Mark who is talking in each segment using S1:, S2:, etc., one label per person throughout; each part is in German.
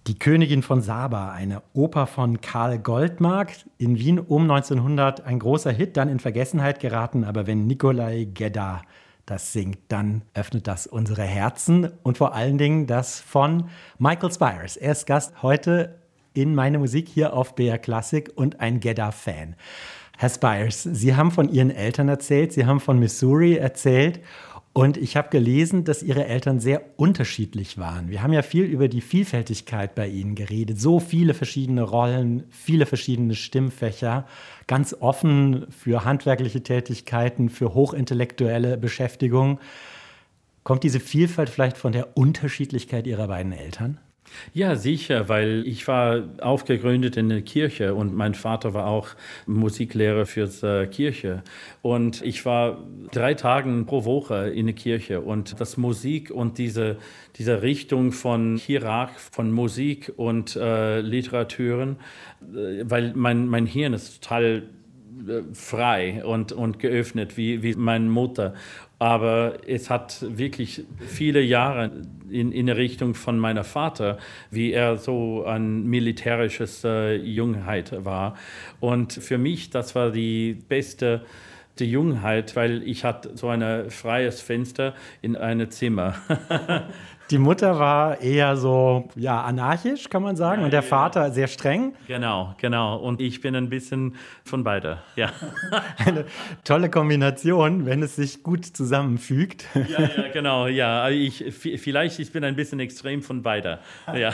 S1: Die Königin von Saba, eine Oper von Karl Goldmark, in Wien um 1900 ein großer Hit, dann in Vergessenheit geraten. Aber wenn Nikolai Gedda das singt, dann öffnet das unsere Herzen und vor allen Dingen das von Michael Spyres. Er ist Gast heute in Meine Musik hier auf BR Classic und ein Gedda-Fan. Herr Spyres, Sie haben von Ihren Eltern erzählt, Sie haben von Missouri erzählt. Und ich habe gelesen, dass Ihre Eltern sehr unterschiedlich waren. Wir haben ja viel über die Vielfältigkeit bei Ihnen geredet. So viele verschiedene Rollen, viele verschiedene Stimmfächer, ganz offen für handwerkliche Tätigkeiten, für hochintellektuelle Beschäftigung. Kommt diese Vielfalt vielleicht von der Unterschiedlichkeit Ihrer beiden Eltern?
S2: Ja, sicher, weil ich war aufgegründet in der Kirche und mein Vater war auch Musiklehrer für die Kirche. Und ich war 3 Tage pro Woche in der Kirche und das Musik und diese Richtung von Hierarch, von Musik und Literaturen, weil mein Hirn ist total frei und geöffnet, wie meine Mutter. Aber es hat wirklich viele Jahre in der Richtung von meinem Vater, wie er so ein militärisches Jungheit war. Und für mich, das war die beste die Jungheit, weil ich hatte so ein freies Fenster in einem Zimmer.
S1: Die Mutter war eher so, ja, anarchisch, kann man sagen, und der Vater sehr streng.
S2: Genau. Und ich bin ein bisschen von beide, ja.
S1: Eine tolle Kombination, wenn es sich gut zusammenfügt.
S2: Ja, genau, ja. Ich bin ein bisschen extrem von beide, ja.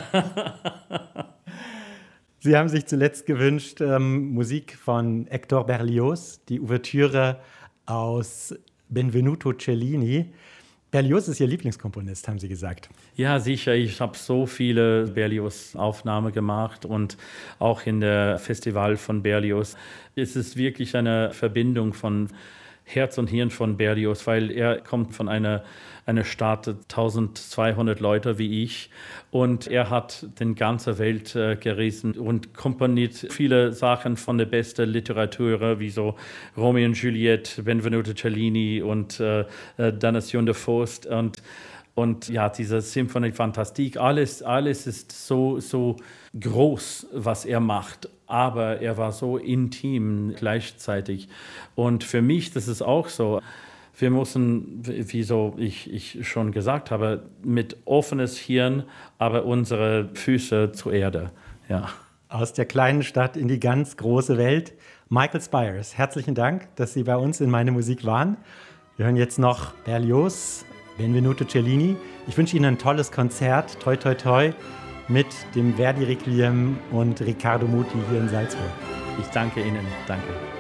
S1: Sie haben sich zuletzt gewünscht, Musik von Hector Berlioz, die Ouvertüre aus Benvenuto Cellini. Berlioz ist Ihr Lieblingskomponist, haben Sie gesagt.
S2: Ja, sicher. Ich habe so viele Berlioz-Aufnahmen gemacht und auch in der Festival von Berlioz. Es ist wirklich eine Verbindung von Herz und Hirn von Berlioz, weil er kommt von einer Stadt, 1200 Leute wie ich, und er hat die ganze Welt gerissen und komponiert viele Sachen von der besten Literatur, wie so Romeo und Juliette, Benvenuto Cellini und Damnation de Faust und ja, diese Symphonie Fantastique, alles ist so groß, was er macht, aber er war so intim gleichzeitig. Und für mich, das ist auch so, wir müssen, wie so ich schon gesagt habe, mit offenes Hirn, aber unsere Füße zur Erde. Ja.
S1: Aus der kleinen Stadt in die ganz große Welt. Michael Spyres, herzlichen Dank, dass Sie bei uns in Meine Musik waren. Wir hören jetzt noch Berlioz, Benvenuto Cellini. Ich wünsche Ihnen ein tolles Konzert, toi toi toi, mit dem Verdi Requiem und Riccardo Muti hier in Salzburg.
S2: Ich danke Ihnen, danke.